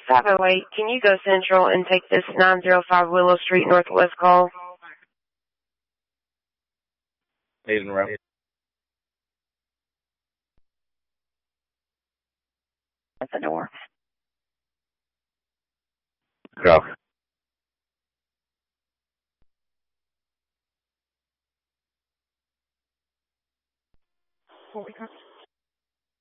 508, can you go central and take this 905 Willow Street Northwest call? Aiden Rowe. At the door. Go. What we got?